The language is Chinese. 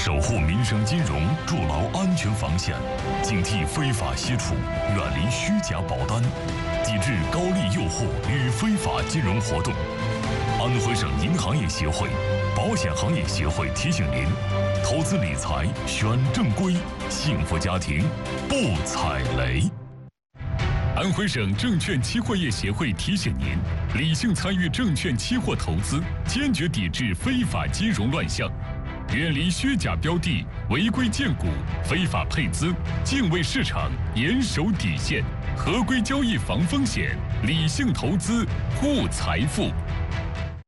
守护民生金融，筑牢安全防线，警惕非法吸储，远离虚假保单，抵制高利诱惑与非法金融活动。安徽省银行业协会、保险行业协会提醒您：投资理财选正规，幸福家庭不踩雷。安徽省证券期货业协会提醒您：理性参与证券期货投资，坚决抵制非法金融乱象。远离虚假标的、违规荐股、非法配资，敬畏市场，严守底线，合规交易防风险，理性投资护财富。